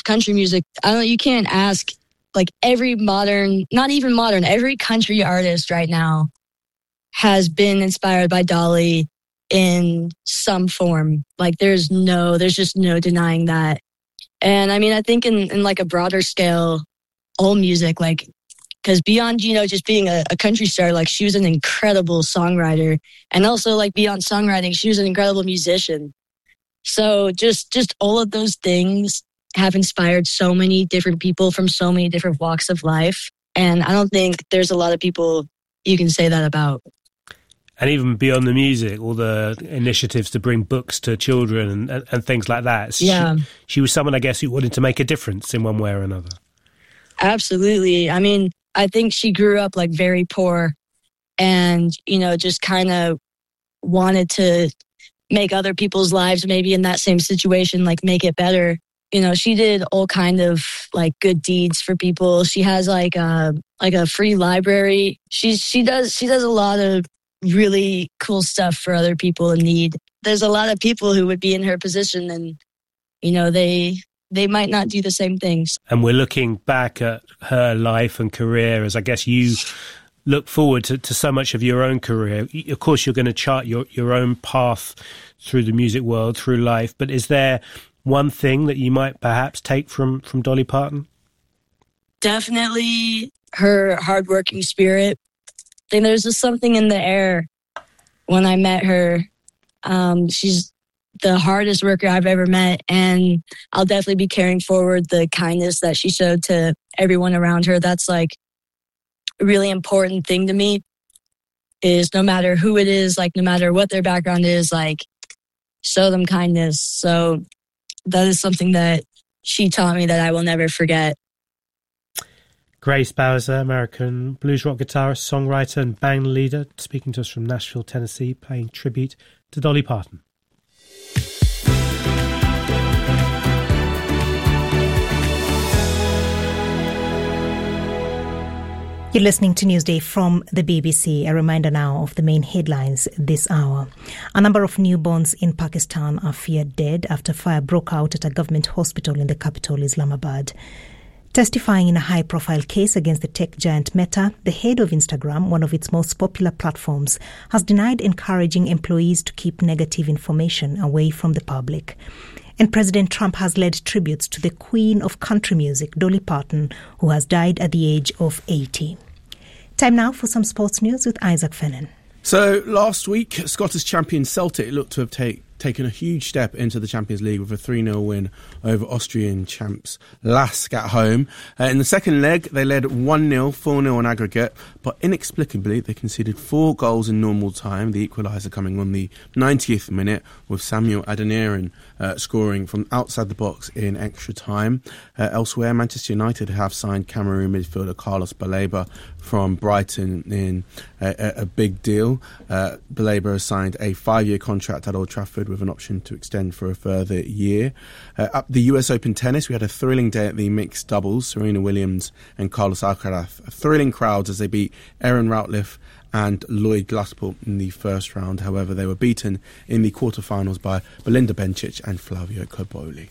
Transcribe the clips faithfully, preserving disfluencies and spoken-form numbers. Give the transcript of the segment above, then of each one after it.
country music, I don't know, you can't ask, like every modern, not even modern, every country artist right now has been inspired by Dolly in some form. Like there's no, there's just no denying that. And I mean, I think in, in like a broader scale, all music, like, because beyond, you know, just being a, a country star, like she was an incredible songwriter. And also like beyond songwriting, she was an incredible musician. So just, just all of those things have inspired so many different people from so many different walks of life. And I don't think there's a lot of people you can say that about. And even beyond the music, all the initiatives to bring books to children and, and, and things like that. Yeah. She, she was someone, I guess, who wanted to make a difference in one way or another. Absolutely. I mean, I think she grew up like very poor and, you know, just kind of wanted to make other people's lives maybe in that same situation, like make it better. You know, she did all kind of like good deeds for people. She has like a, like a free library. She's, she does, she does a lot of really cool stuff for other people in need. There's a lot of people who would be in her position and, you know, they they might not do the same things. And we're looking back at her life and career as I guess you look forward to, to so much of your own career. Of course, you're going to chart your, your own path through the music world, through life. But is there one thing that you might perhaps take from, from Dolly Parton? Definitely her hardworking spirit. I think there's just something in the air when I met her. Um, she's the hardest worker I've ever met, and I'll definitely be carrying forward the kindness that she showed to everyone around her. That's like a really important thing to me, is no matter who it is, like no matter what their background is, like show them kindness. So that is something that she taught me that I will never forget. Grace Bowser, American blues rock guitarist, songwriter and band leader, speaking to us from Nashville, Tennessee, paying tribute to Dolly Parton. You're listening to Newsday from the B B C. A reminder now of the main headlines this hour. A number of newborns in Pakistan are feared dead after fire broke out at a government hospital in the capital, Islamabad. Testifying in a high-profile case against the tech giant Meta, the head of Instagram, one of its most popular platforms, has denied encouraging employees to keep negative information away from the public. And President Trump has led tributes to the queen of country music, Dolly Parton, who has died at the age of eighty. Time now for some sports news with Isaac Fennan. So last week, Scottish champion Celtic looked to have take, taken a huge step into the Champions League with a three nil win over Austrian champs Lask at home. Uh, in the second leg, they led one nil, four nil on aggregate, but inexplicably they conceded four goals in normal time, the equaliser coming on the ninetieth minute with Samuel Adeniran uh, scoring from outside the box in extra time. Uh, elsewhere, Manchester United have signed Cameroon midfielder Carlos Baleba from Brighton in a, a, a big deal. Uh, Baleba has signed a five-year contract at Old Trafford with an option to extend for a further year. Uh, up the U S Open tennis, we had a thrilling day at the mixed doubles. Serena Williams and Carlos Alcaraz, thrilling crowds as they beat Aaron Routliffe and Lloyd Glasspool in the first round. However, they were beaten in the quarterfinals by Belinda Bencic and Flavio Cobolli.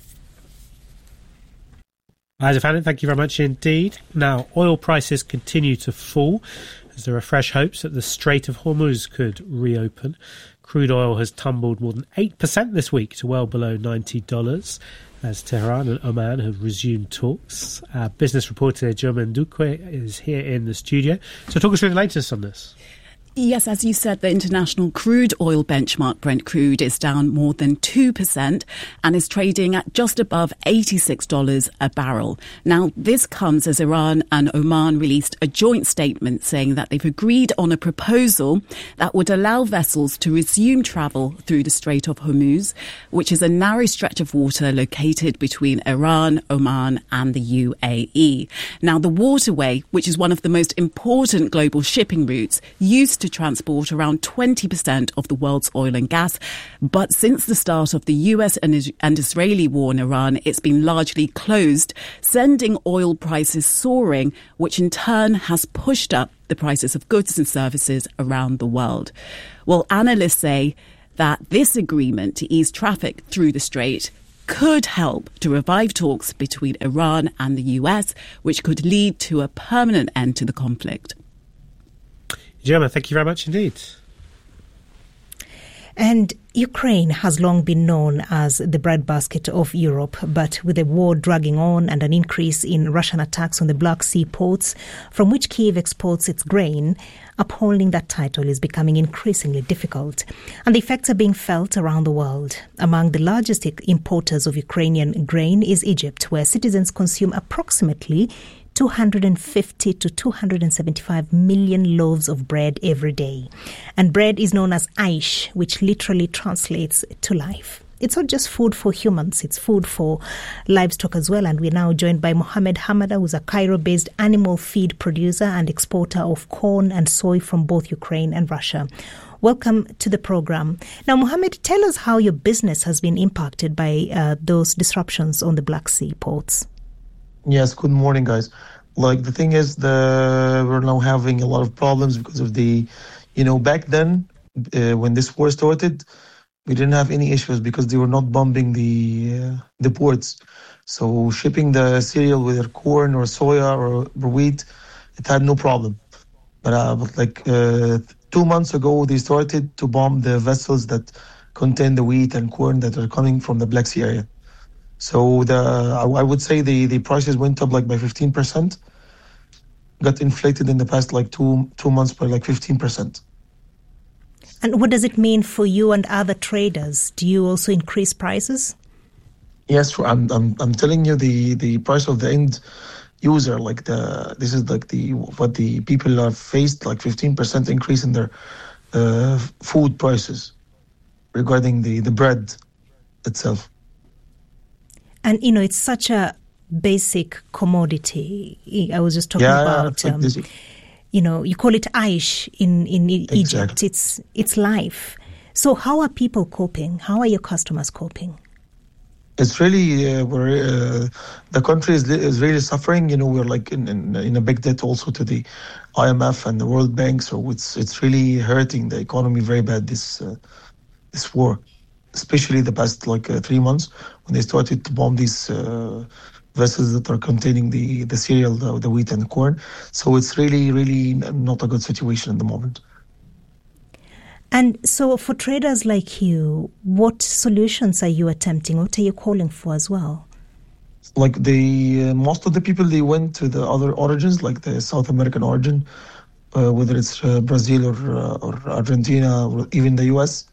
Isaac Fennan, thank you very much indeed. Now, oil prices continue to fall as there are fresh hopes that the Strait of Hormuz could reopen. Crude oil has tumbled more than eight percent this week to well below ninety dollars as Tehran and Oman have resumed talks. Our business reporter Germaine Duque is here in the studio. So talk us through the latest on this. Yes, as you said, the international crude oil benchmark Brent crude is down more than two percent and is trading at just above eighty-six dollars a barrel. Now, this comes as Iran and Oman released a joint statement saying that they've agreed on a proposal that would allow vessels to resume travel through the Strait of Hormuz, which is a narrow stretch of water located between Iran, Oman and the U A E. Now, the waterway, which is one of the most important global shipping routes, used to to transport around twenty percent of the world's oil and gas. But since the start of the U S and, and Israeli war in Iran, it's been largely closed, sending oil prices soaring, which in turn has pushed up the prices of goods and services around the world. Well, analysts say that this agreement to ease traffic through the strait could help to revive talks between Iran and the U S, which could lead to a permanent end to the conflict. Gemma, thank you very much indeed. And Ukraine has long been known as the breadbasket of Europe, but with the war dragging on and an increase in Russian attacks on the Black Sea ports, from which Kyiv exports its grain, upholding that title is becoming increasingly difficult. And the effects are being felt around the world. Among the largest importers of Ukrainian grain is Egypt, where citizens consume approximately two hundred fifty to two hundred seventy-five million loaves of bread every day. And bread is known as aish, which literally translates to life. It's not just food for humans, it's food for livestock as well. And we're now joined by Mohamed Hamada, who's a Cairo-based animal feed producer and exporter of corn and soy from both Ukraine and Russia. Welcome to the program. Now, Mohamed, tell us how your business has been impacted by uh, those disruptions on the Black Sea ports. Yes, good morning, guys. Like, the thing is, the we're now having a lot of problems because of the, you know, back then, uh, when this war started, we didn't have any issues because they were not bombing the uh, the ports. So shipping the cereal, whether corn or soya or, or wheat, it had no problem. But, uh, but like uh, two months ago, they started to bomb the vessels that contain the wheat and corn that are coming from the Black Sea area. So the I would say the, the prices went up like by fifteen percent, got inflated in the past like two two months by like fifteen percent. And what does it mean for you and other traders? Do you also increase prices? Yes, I'm I'm I'm telling you the, the price of the end user, like the this is like the what the people are faced, like fifteen percent increase in their uh, food prices regarding the, the bread itself. And, you know, it's such a basic commodity. I was just talking yeah, about, like um, this. you know, you call it aish in, in Exactly. Egypt. It's it's life. So how are people coping? How are your customers coping? It's really, uh, we're, uh, the country is, is really suffering. You know, we're like in, in, in a big debt also to the I M F and the World Bank. So it's it's really hurting the economy very bad, this uh, this war. Especially the past like uh, three months when they started to bomb these uh, vessels that are containing the, the cereal, the, the wheat and corn. So it's really, really not a good situation at the moment. And so for traders like you, what solutions are you attempting? What are you calling for as well? Like the uh, most of the people, they went to the other origins, like the South American origin, uh, whether it's uh, Brazil or, uh, or Argentina or even the U S.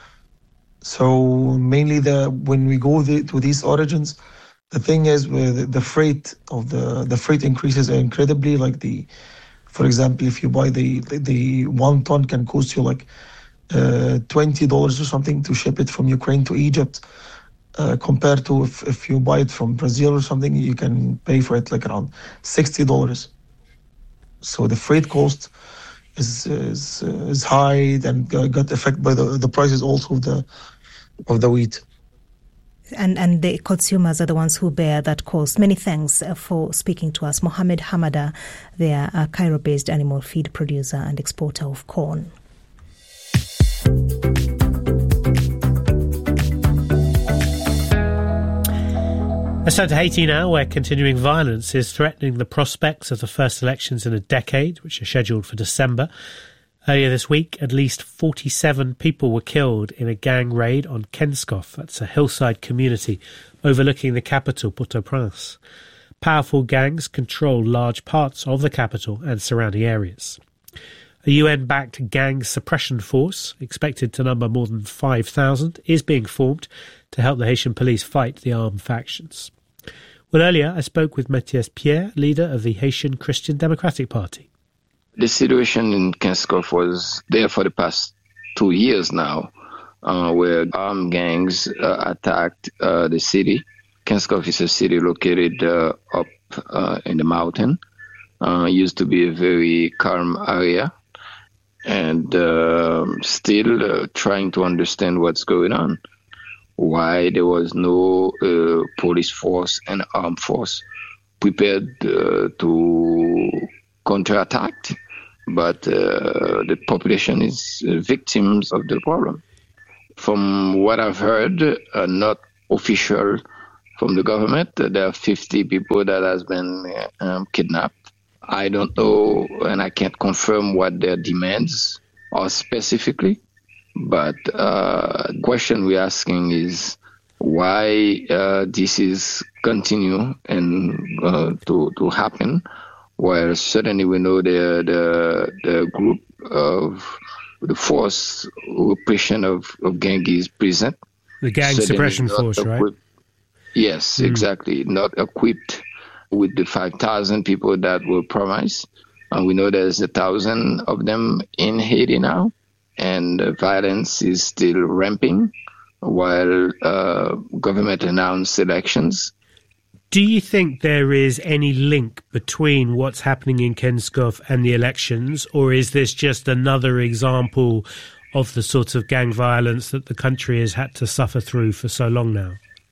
So mainly the when we go the, to these origins, the thing is with the freight of the the freight increases incredibly. Like the, for example, if you buy the the, the one ton can cost you like uh, twenty dollars or something to ship it from Ukraine to Egypt, uh, compared to if, if you buy it from Brazil or something, you can pay for it like around sixty dollars. So the freight cost is is is high and got affected by the the prices also of the of the wheat. And and the consumers are the ones who bear that cost. Many thanks for speaking to us. Mohamed Hamada, they are a Cairo-based animal feed producer and exporter of corn. Let's turn to Haiti now, where continuing violence is threatening the prospects of the first elections in a decade, which are scheduled for December. Earlier this week, at least forty-seven people were killed in a gang raid on Kenskoff. That's a hillside community overlooking the capital, Port-au-Prince. Powerful gangs control large parts of the capital and surrounding areas. A U N-backed gang suppression force, expected to number more than five thousand, is being formed to help the Haitian police fight the armed factions. Well, earlier I spoke with Mathias Pierre, leader of the Haitian Christian Democratic Party. The situation in Kenskoff was there for the past two years now, uh, where armed gangs uh, attacked uh, the city. Kenskoff is a city located uh, up uh, in the mountain. Uh, used to be a very calm area, and uh, still uh, trying to understand what's going on. Why there was no uh, police force and armed force prepared uh, to counterattack. But uh, the population is uh, victims of the problem. From what I've heard, uh, not official from the government. There are fifty people that has been um, kidnapped. I don't know, and I can't confirm what their demands are specifically. But uh, the question we're asking is why uh, this is continue and uh, to to happen. Well, certainly we know the the the group of the force repression of, of gang is present. The gang certainly suppression force, equipped. Right? Yes, mm. exactly. Not equipped with the five thousand people that were promised. And we know there's a thousand of them in Haiti now. And the violence is still ramping while uh, government announced elections. Do you think there is any link between what's happening in Kenskof and the elections, or is this just another example of the sort of gang violence that the country has had to suffer through for so long now?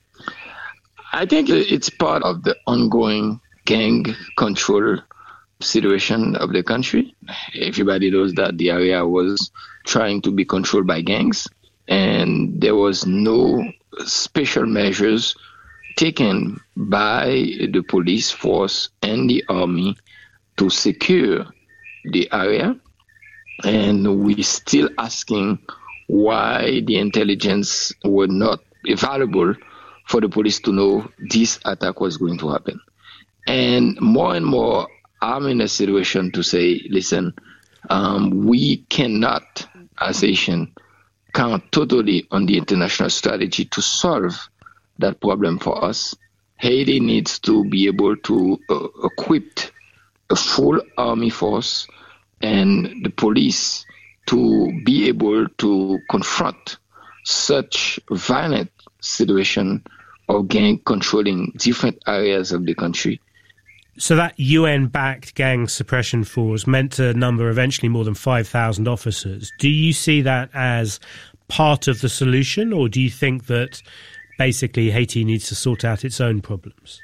I think it's part of the ongoing gang control situation of the country. Everybody knows that the area was trying to be controlled by gangs, and there was no special measures taken by the police force and the army to secure the area. And we're still asking why the intelligence were not available for the police to know this attack was going to happen. And more and more, I'm in a situation to say, listen, um, we cannot, as Haitian, count totally on the international strategy to solve that problem for us. Haiti needs to be able to uh, equip a full army force and the police to be able to confront such violent situation of gang controlling different areas of the country. So that U N-backed gang suppression force meant to number eventually more than five thousand officers. Do you see that as part of the solution, or do you think that basically Haiti needs to sort out its own problems?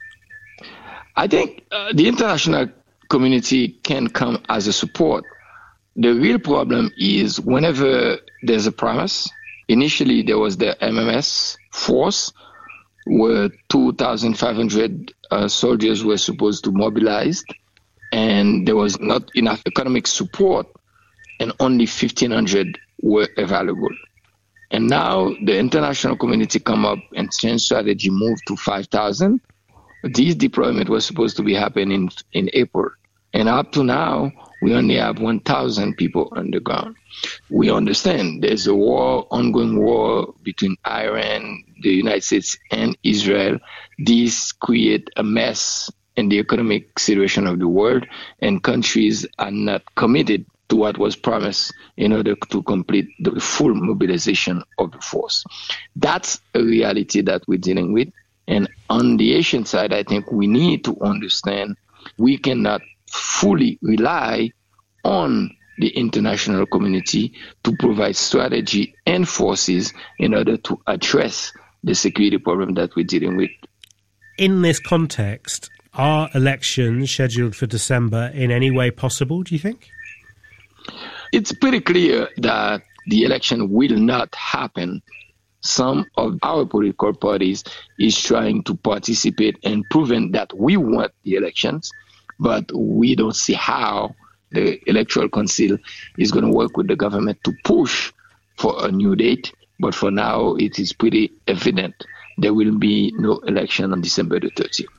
I think uh, the international community can come as a support. The real problem is whenever there's a promise. Initially, there was the M M S force, where two thousand five hundred uh, soldiers were supposed to mobilize, and there was not enough economic support, and only fifteen hundred were available. And now the international community come up and change strategy, move to five thousand. This deployment was supposed to be happening in, in April. And up to now, we only have one thousand people on the ground. We understand there's a war, ongoing war between Iran, the United States, and Israel. This creates a mess in the economic situation of the world, and countries are not committed to what was promised in order to complete the full mobilization of the force. That's a reality that we're dealing with. And on the Asian side, I think we need to understand we cannot fully rely on the international community to provide strategy and forces in order to address the security problem that we're dealing with. In this context, are elections scheduled for December in any way possible, do you think? It's pretty clear that the election will not happen. Some of our political parties is trying to participate and proving that we want the elections, but we don't see how the Electoral Council is going to work with the government to push for a new date. But for now, it is pretty evident there will be no election on December the thirtieth.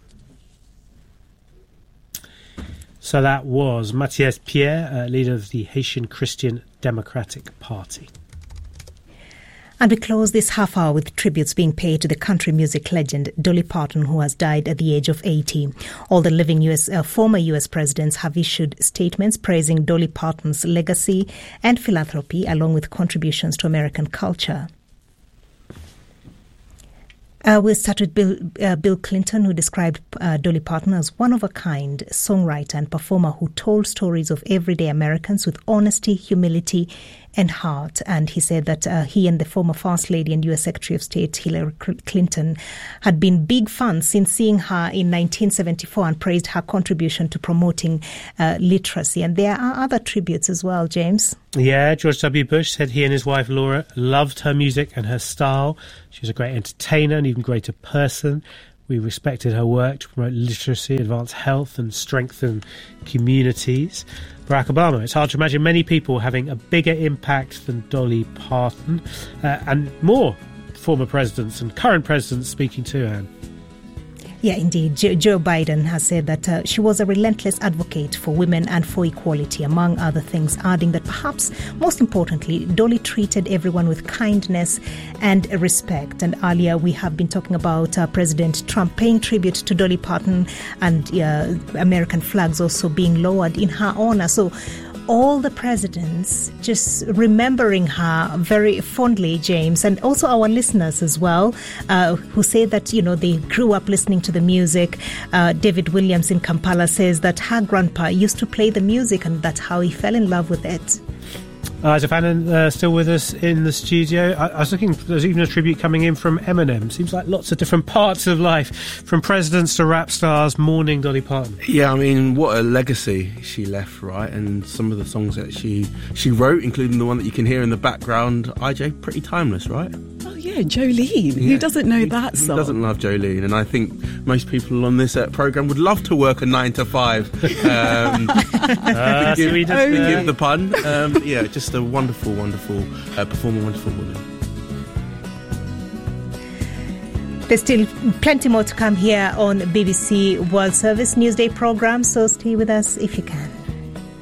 So that was Mathias Pierre, uh, leader of the Haitian Christian Democratic Party. And we close this half hour with tributes being paid to the country music legend Dolly Parton, who has died at the age of eighty. All the living U S uh, former U S presidents have issued statements praising Dolly Parton's legacy and philanthropy, along with contributions to American culture. Uh, we'll start with Bill, uh, Bill Clinton, who described uh, Dolly Parton as one-of-a-kind songwriter and performer who told stories of everyday Americans with honesty, humility, and heart. And he said that uh, he and the former First Lady and U S Secretary of State Hillary Clinton had been big fans since seeing her in nineteen seventy-four and praised her contribution to promoting uh, literacy. And there are other tributes as well, James. Yeah, George W. Bush said he and his wife Laura loved her music and her style. She was a great entertainer, an even greater person. We respected her work to promote literacy, advance health and strengthen communities. Barack Obama, it's hard to imagine many people having a bigger impact than Dolly Parton, uh, and more former presidents and current presidents speaking too, Anne. Yeah, indeed. Jo- Joe Biden has said that uh, she was a relentless advocate for women and for equality, among other things, adding that perhaps most importantly, Dolly treated everyone with kindness and respect. And earlier we have been talking about uh, President Trump paying tribute to Dolly Parton and uh, American flags also being lowered in her honor. So all the presidents just remembering her very fondly, James, and also our listeners as well, uh, who say that, you know, they grew up listening to the music. Uh, David Williams in Kampala says that her grandpa used to play the music and that's how he fell in love with it. Uh, is Fannin uh, still with us in the studio? I, I was looking, there's even a tribute coming in from Eminem. Seems like lots of different parts of life, from presidents to rap stars, mourning Dolly Parton. Yeah, I mean, what a legacy she left, right? And some of the songs that she she wrote, including the one that you can hear in the background, I J, pretty timeless, right? Oh yeah, Jolene. Yeah. Who doesn't know who, that song? Who doesn't love Jolene? And I think most people on this uh, programme would love to work a nine to five. Um, uh, forgive, so oh, forgive the pun. Um, yeah, just a wonderful, wonderful uh, performer, wonderful woman. There's still plenty more to come here on B B C World Service Newsday programme, so stay with us if you can.